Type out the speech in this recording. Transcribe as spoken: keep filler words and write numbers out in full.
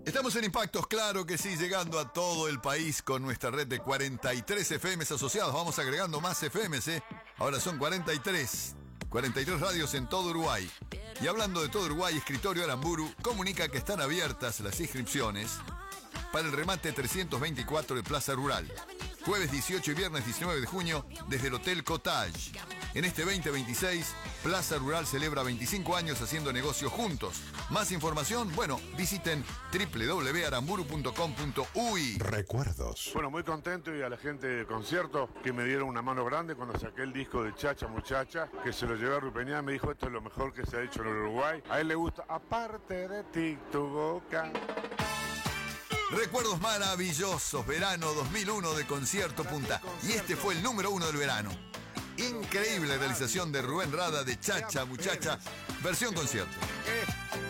Estamos en Impactos, claro que sí, llegando a todo el país con nuestra red de cuarenta y tres F Ms asociados. Vamos agregando más F Ms, ¿eh? Ahora son cuarenta y tres. cuarenta y tres radios en todo Uruguay. Y hablando de todo Uruguay, Escritorio Aramburu comunica que están abiertas las inscripciones para el remate trescientos veinticuatro de Plaza Rural. Jueves dieciocho y viernes diecinueve de junio desde el Hotel Cottage. En este veinte veintiséis, Plaza Rural celebra veinticinco años haciendo negocios juntos. Más información, bueno, visiten doble u doble u doble u punto aramburu punto com punto uy. Recuerdos. Bueno, muy contento y a la gente del concierto que me dieron una mano grande cuando saqué el disco de Chacha Muchacha, que se lo llevé a Rupeñá, me dijo esto es lo mejor que se ha hecho en el Uruguay. A él le gusta, aparte de ti, tu boca. Recuerdos maravillosos, verano dos mil uno de Concierto Punta. Y este fue el número uno del verano. Increíble realización de Rubén Rada de Chacha Muchacha, versión concierto.